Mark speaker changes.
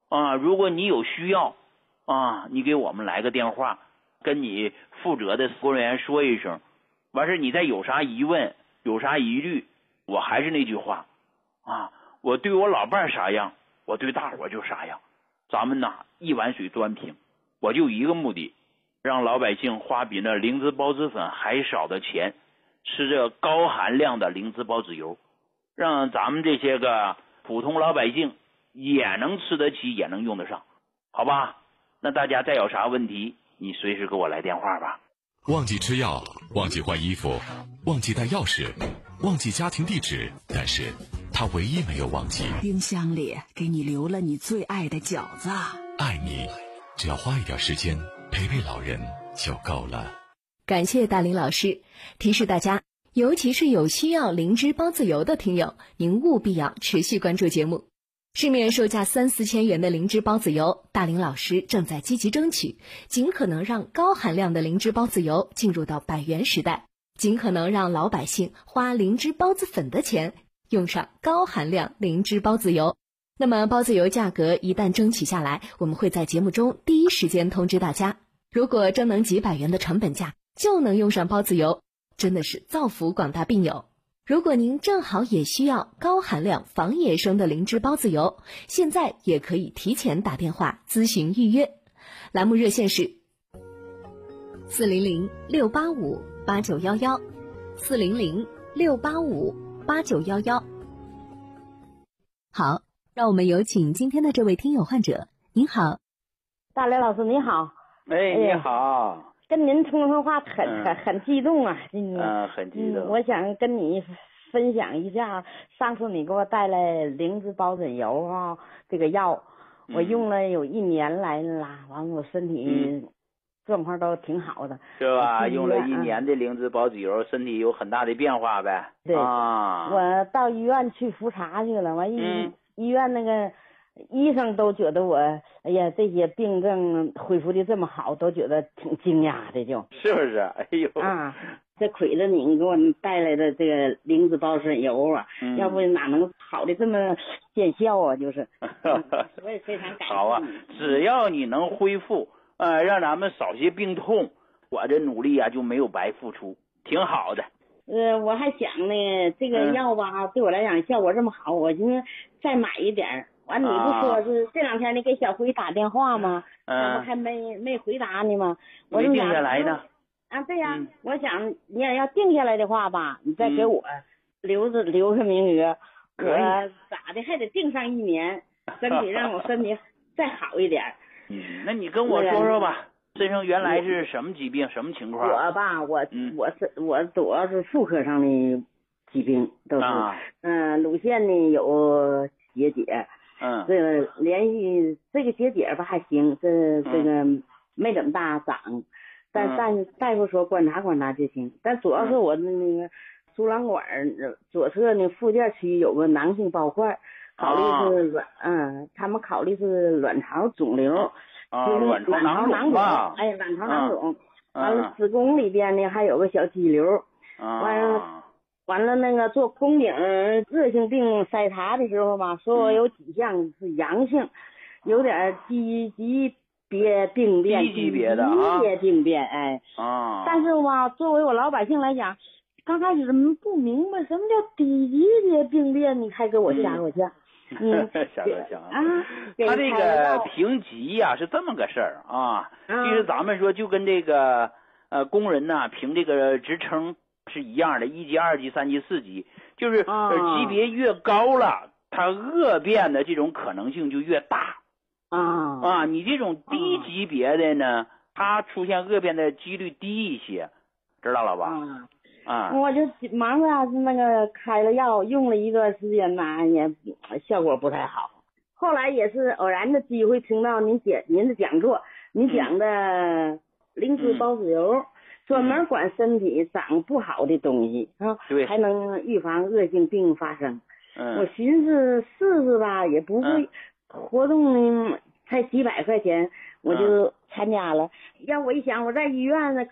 Speaker 1: 啊，如果你有需要啊，你给我们来个电话，跟你负责的工作人员说一声，完事你再有啥疑问有啥疑虑，我还是那句话啊，我对我老伴儿啥样，我对大伙就啥样。咱们呐一碗水端平，我就一个目的，让老百姓花比那灵芝孢子粉还少的钱吃这高含量的灵芝孢子油，让咱们这些个普通老百姓也能吃得起，也能用得上，好吧？那大家再有啥问题，你随时给我来电话吧。
Speaker 2: 忘记吃药，忘记换衣服，忘记带钥匙，忘记家庭地址，但是他唯一没有忘记，
Speaker 3: 冰箱里给你留了你最爱的饺子。
Speaker 2: 爱你，只要花一点时间陪陪老人就够了。
Speaker 4: 感谢大林老师提示大家，尤其是有需要灵芝孢子油的听友，您务必要持续关注节目。市面售价3-4千元的灵芝孢子油，大林老师正在积极争取，尽可能让高含量的灵芝孢子油进入到100元时代，尽可能让老百姓花灵芝孢子粉的钱用上高含量灵芝孢子油。那么孢子油价格一旦争取下来，我们会在节目中第一时间通知大家。如果真能几百元的成本价就能用上孢子油，真的是造福广大病友。如果您正好也需要高含量防野生的灵芝孢子油，现在也可以提前打电话咨询预约。栏目热线是400-685-8911 400-685-8911。好，让我们有请今天的这位听友患者。您好，
Speaker 5: 大刘老师你好。
Speaker 1: 哎，你好。
Speaker 5: 跟您通话很激动啊，
Speaker 1: 很激动。
Speaker 5: 我想跟你分享一下，上次你给我带来灵芝孢子油啊，这个药我用了有1年来了，完我身体状况都挺好的，
Speaker 1: 是吧？用了1年的灵芝孢子油，身体有很大的变化呗。
Speaker 5: 对
Speaker 1: 啊，
Speaker 5: 我到医院去复查去了，完医院那个医生都觉得我，哎呀，这些病症恢复的这么好，都觉得挺惊讶的，
Speaker 1: 就是不是？哎呦
Speaker 5: 啊，这亏了你给我带来的这个灵芝孢子油啊，要不哪能好的这么见效啊？就是，我也非常感谢。
Speaker 1: 好啊，只要你能恢复，让咱们少些病痛，我这努力啊就没有白付出，挺好的。
Speaker 5: 我还想呢，这个药吧，对我来讲效果这么好，我寻思再买一点。完，你不说是这2天你给小辉打电话吗？他不还没回答你吗？我就
Speaker 1: 定下来呢。
Speaker 5: 啊，对呀，我想你要定下来的话吧，你再给我留个名额，我咋的还得定上1年，身体让我身体再好一点。
Speaker 1: 那你跟我说说吧，身上原来是什么疾病，什么情况？
Speaker 5: 我吧，我主要是妇科上的疾病，都是乳腺呢有结节。这个连续这个结节吧还行，这个没怎么大长，但大夫说观察观察就行。但主要是我那个输卵管左侧呢附件区有个囊性包块，考虑是他们考虑是卵巢肿瘤，
Speaker 1: 卵巢囊肿吧？
Speaker 5: 哎，卵巢囊肿，完了子宫里边呢还有个小肌瘤，完了那个做宫颈热性病筛查的时候吧，说我有几项是阳性，有点低级别病变，
Speaker 1: 低级别的
Speaker 5: 病变，哎但是吧，作为我老百姓来讲，刚开始不明白什么叫低级别病变，你还给我吓我吓。
Speaker 1: 吓他这个评级呀是这么个事儿啊。其实咱们说就跟这个工人呐评这个职称是一样的，1级、2级、3级、4级，就是级别越高了，它恶变的这种可能性就越大。你这种低级别的呢，它出现恶变的几率低一些，知道了吧？
Speaker 5: 我就忙着那个开了药，用了一段时间吧，也效果不太好。后来也是偶然的机会听到您的讲座，您讲的灵芝孢子油，专门管身体长不好的东西还能预防恶性病发生。我寻思试试吧，也不会，活动呢才几百块钱，我就参加了。要我一想，我在医院呢